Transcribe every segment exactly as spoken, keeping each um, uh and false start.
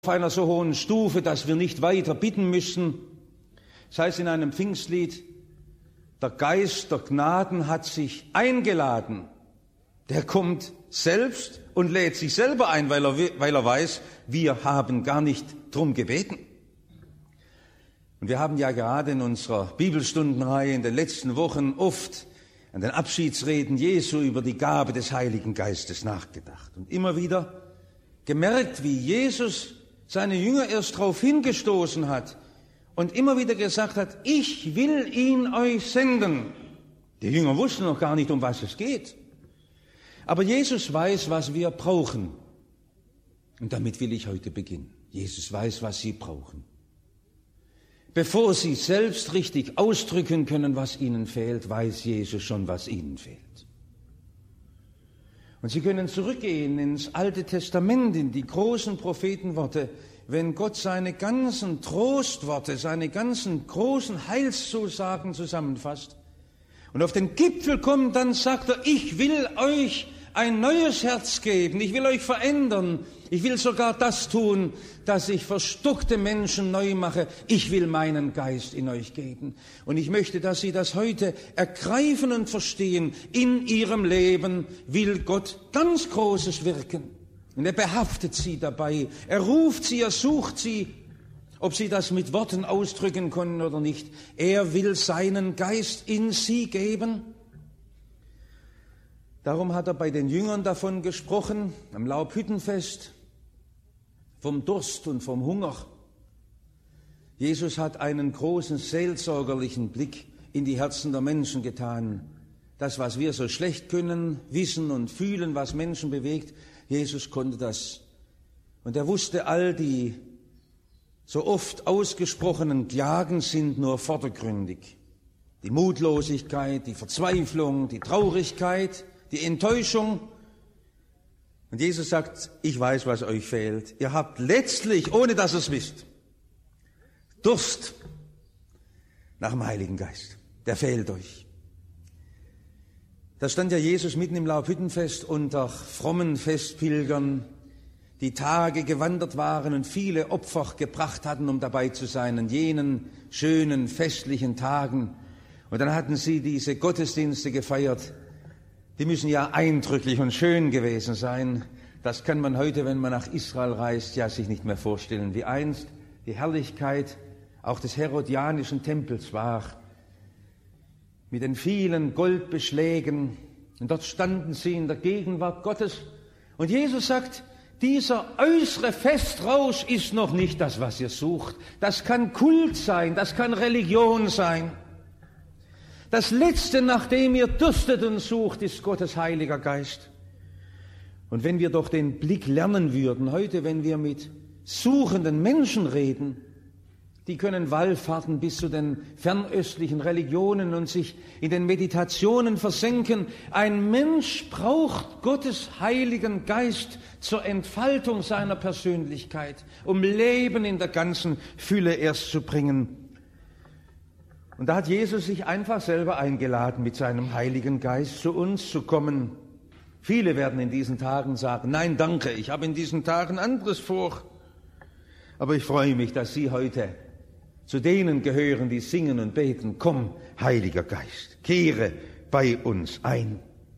auf einer so hohen Stufe, dass wir nicht weiter bitten müssen. Das heißt in einem Pfingstlied, der Geist der Gnaden hat sich eingeladen. Der kommt selbst und lädt sich selber ein, weil er, weil er weiß, wir haben gar nicht drum gebeten. Und wir haben ja gerade in unserer Bibelstundenreihe in den letzten Wochen oft an den Abschiedsreden Jesu über die Gabe des Heiligen Geistes nachgedacht und immer wieder gemerkt, wie Jesus seine Jünger erst darauf hingestoßen hat und immer wieder gesagt hat, ich will ihn euch senden. Die Jünger wussten noch gar nicht, um was es geht. Aber Jesus weiß, was wir brauchen. Und damit will ich heute beginnen. Jesus weiß, was sie brauchen. Bevor sie selbst richtig ausdrücken können, was ihnen fehlt, weiß Jesus schon, was ihnen fehlt. Und sie können zurückgehen ins Alte Testament, in die großen Prophetenworte, wenn Gott seine ganzen Trostworte, seine ganzen großen Heilszusagen zusammenfasst. Und auf den Gipfel kommt, dann sagt er, ich will euch ein neues Herz geben, ich will euch verändern, ich will sogar das tun, dass ich verstockte Menschen neu mache. Ich will meinen Geist in euch geben. Und ich möchte, dass Sie das heute ergreifen und verstehen. In Ihrem Leben will Gott ganz Großes wirken. Und er behaftet Sie dabei. Er ruft Sie, er sucht Sie. Ob Sie das mit Worten ausdrücken können oder nicht. Er will seinen Geist in Sie geben. Darum hat er bei den Jüngern davon gesprochen, am Laubhüttenfest, vom Durst und vom Hunger. Jesus hat einen großen seelsorgerlichen Blick in die Herzen der Menschen getan. Das, was wir so schlecht können, wissen und fühlen, was Menschen bewegt, Jesus konnte das. Und er wusste, all die so oft ausgesprochenen Klagen sind nur vordergründig. Die Mutlosigkeit, die Verzweiflung, die Traurigkeit, die Enttäuschung. Und Jesus sagt, ich weiß, was euch fehlt. Ihr habt letztlich, ohne dass ihr es wisst, Durst nach dem Heiligen Geist. Der fehlt euch. Da stand ja Jesus mitten im Laubhüttenfest unter frommen Festpilgern, die Tage gewandert waren und viele Opfer gebracht hatten, um dabei zu sein, an jenen schönen, festlichen Tagen. Und dann hatten sie diese Gottesdienste gefeiert. Die müssen ja eindrücklich und schön gewesen sein. Das kann man heute, wenn man nach Israel reist, ja sich nicht mehr vorstellen, wie einst die Herrlichkeit auch des herodianischen Tempels war, mit den vielen Goldbeschlägen. Und dort standen sie in der Gegenwart Gottes. Und Jesus sagt, dieser äußere Festrausch ist noch nicht das, was ihr sucht. Das kann Kult sein, das kann Religion sein. Das Letzte, nach dem ihr dürstet und sucht, ist Gottes Heiliger Geist. Und wenn wir doch den Blick lernen würden, heute, wenn wir mit suchenden Menschen reden, die können wallfahrten bis zu den fernöstlichen Religionen und sich in den Meditationen versenken. Ein Mensch braucht Gottes Heiligen Geist zur Entfaltung seiner Persönlichkeit, um Leben in der ganzen Fülle erst zu bringen. Und da hat Jesus sich einfach selber eingeladen, mit seinem Heiligen Geist zu uns zu kommen. Viele werden in diesen Tagen sagen, nein, danke, ich habe in diesen Tagen anderes vor. Aber ich freue mich, dass Sie heute zu denen gehören, die singen und beten, komm, Heiliger Geist, kehre bei uns ein.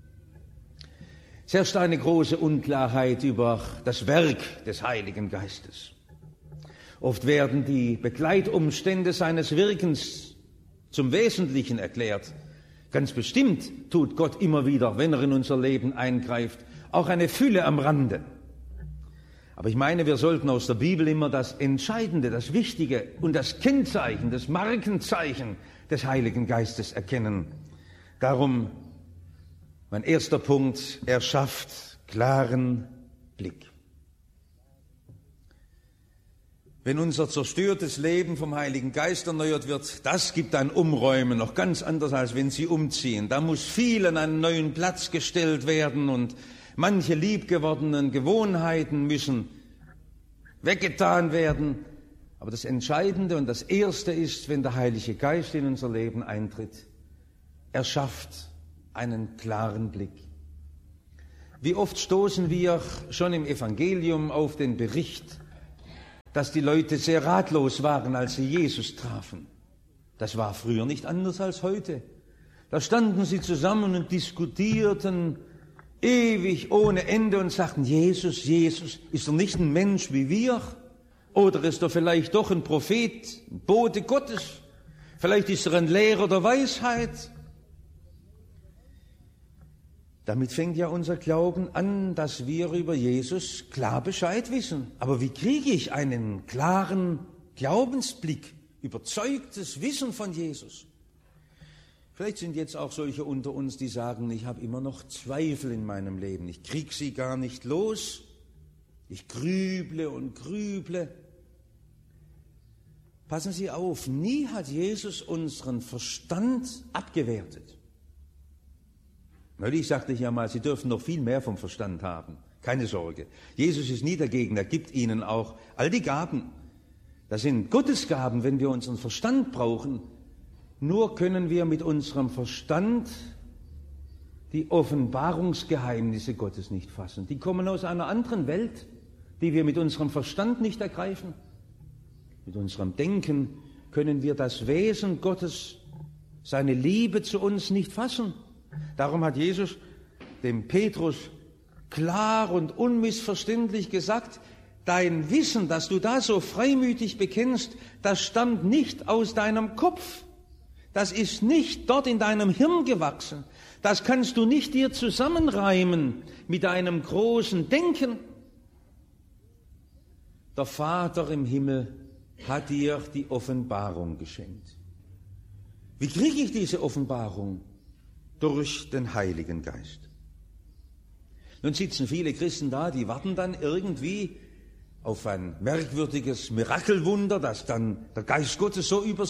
Es herrscht eine große Unklarheit über das Werk des Heiligen Geistes. Oft werden die Begleitumstände seines Wirkens zum Wesentlichen erklärt. Ganz bestimmt tut Gott immer wieder, wenn er in unser Leben eingreift, auch eine Fülle am Rande. Aber ich meine, wir sollten aus der Bibel immer das Entscheidende, das Wichtige und das Kennzeichen, das Markenzeichen des Heiligen Geistes erkennen. Darum mein erster Punkt, er schafft klaren Blick. Wenn unser zerstörtes Leben vom Heiligen Geist erneuert wird, das gibt ein Umräumen, noch ganz anders, als wenn Sie umziehen. Da muss viel an einen neuen Platz gestellt werden und manche liebgewordenen Gewohnheiten müssen weggetan werden. Aber das Entscheidende und das Erste ist, wenn der Heilige Geist in unser Leben eintritt, er schafft einen klaren Blick. Wie oft stoßen wir schon im Evangelium auf den Bericht dass die Leute sehr ratlos waren, als sie Jesus trafen. Das war früher nicht anders als heute. Da standen sie zusammen und diskutierten ewig ohne Ende und sagten, Jesus, Jesus, ist er nicht ein Mensch wie wir? Oder ist er vielleicht doch ein Prophet, ein Bote Gottes? Vielleicht ist er ein Lehrer der Weisheit? Damit fängt ja unser Glauben an, dass wir über Jesus klar Bescheid wissen. Aber wie kriege ich einen klaren Glaubensblick, überzeugtes Wissen von Jesus? Vielleicht sind jetzt auch solche unter uns, die sagen, ich habe immer noch Zweifel in meinem Leben. Ich kriege sie gar nicht los. Ich grüble und grüble. Passen Sie auf, nie hat Jesus unseren Verstand abgewertet. Neulich sagte ich ja mal, Sie dürfen noch viel mehr vom Verstand haben. Keine Sorge. Jesus ist nie dagegen, er gibt Ihnen auch all die Gaben. Das sind Gottes Gaben, wenn wir unseren Verstand brauchen. Nur können wir mit unserem Verstand die Offenbarungsgeheimnisse Gottes nicht fassen. Die kommen aus einer anderen Welt, die wir mit unserem Verstand nicht ergreifen. Mit unserem Denken können wir das Wesen Gottes, seine Liebe zu uns nicht fassen. Darum hat Jesus dem Petrus klar und unmissverständlich gesagt, dein Wissen, das du da so freimütig bekennst, das stammt nicht aus deinem Kopf. Das ist nicht dort in deinem Hirn gewachsen. Das kannst du nicht dir zusammenreimen mit deinem großen Denken. Der Vater im Himmel hat dir die Offenbarung geschenkt. Wie kriege ich diese Offenbarung? Durch den Heiligen Geist. Nun sitzen viele Christen da, die warten dann irgendwie auf ein merkwürdiges Mirakelwunder, dass dann der Geist Gottes so über